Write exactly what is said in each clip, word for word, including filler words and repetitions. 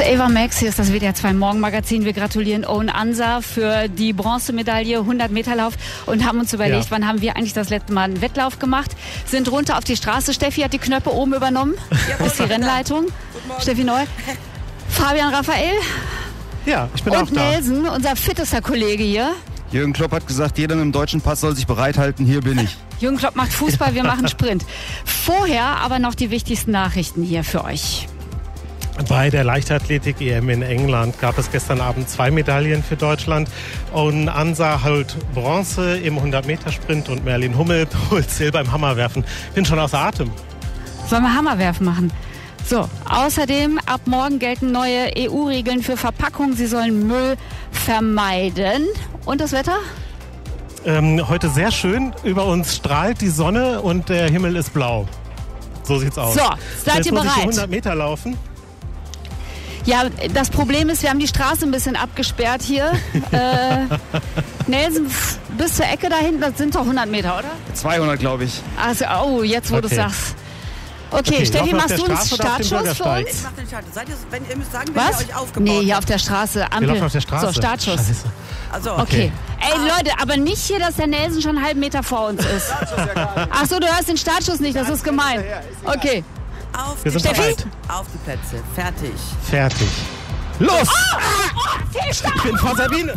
Eva Max, hier ist das W D R zwei Morgenmagazin. Wir gratulieren Owen Ansa für die Bronzemedaille hundert Meter Lauf und haben uns überlegt, ja. wann haben wir eigentlich das letzte Mal einen Wettlauf gemacht. Sind runter auf die Straße. Steffi hat die Knöpfe oben übernommen. Das ist die Rennleitung. Steffi Neu. Fabian Raphael. Ja, ich bin und auch da. Und Nelson, unser fittester Kollege hier. Jürgen Klopp hat gesagt, jeder mit dem deutschen Pass soll sich bereithalten. Hier bin ich. Jürgen Klopp macht Fußball, wir machen Sprint. Vorher aber noch die wichtigsten Nachrichten hier für euch. Bei der Leichtathletik-E M in England gab es gestern Abend zwei Medaillen für Deutschland. Owen Ansa holt Bronze im hundert-Meter-Sprint und Merlin Hummel holt Silber im Hammerwerfen. Bin schon außer Atem. Sollen wir Hammerwerfen machen? So, außerdem ab morgen gelten neue E U-Regeln für Verpackungen. Sie sollen Müll vermeiden. Und das Wetter? Ähm, heute sehr schön. Über uns strahlt die Sonne und der Himmel ist blau. So sieht's aus. So, seid ihr bereit? Jetzt muss ich hundert Meter laufen. Ja, das Problem ist, wir haben die Straße ein bisschen abgesperrt hier. äh, Nelson, bis zur Ecke da hinten, das sind doch hundert Meter, oder? zweihundert, glaube ich. Also, oh, jetzt wo okay. du sagst. Okay, okay Steffi, machst du einen Straße Startschuss für uns? Ich mach den Startschuss. Seid ihr, wenn ihr müsst sagen, wenn Was? ihr euch aufgebaut Nee, hier habt. auf der Straße. Ampel. Wir laufen auf der Straße. So, Startschuss. Scheiße. Also, Okay. Okay. Ey, Leute, aber nicht hier, dass der Nelson schon einen halben Meter vor uns ist. Ach so, du hörst den Startschuss nicht, das ist gemein. Okay. Auf Wir die, sind Steffi? bereit. auf die Plätze. Fertig. Fertig. Los! Oh, oh, Fehlstart! Ich bin vor Sabine.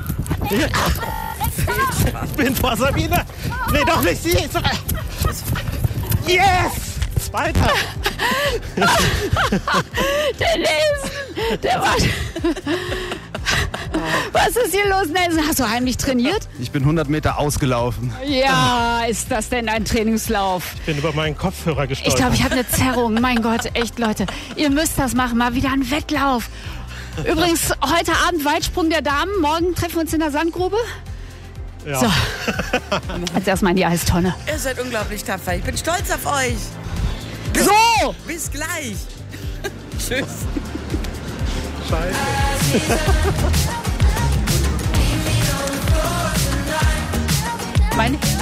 Ich bin vor Sabine. Nee, doch nicht sie. Yes! Zweiter. Der Nelson, der war... Was ist hier los, Nelson? Hast du heimlich trainiert? Ich bin hundert Meter ausgelaufen. Ja, ist das denn ein Trainingslauf? Ich bin über meinen Kopfhörer gestolpert. Ich glaube, ich habe eine Zerrung. Mein Gott, echt, Leute. Ihr müsst das machen. Mal wieder ein Wettlauf. Übrigens, heute Abend Weitsprung der Damen. Morgen treffen wir uns in der Sandgrube. Ja. So. Jetzt erstmal in die Eistonne. Ihr seid unglaublich tapfer. Ich bin stolz auf euch. So! Bis gleich. Tschüss. Scheiße. Meine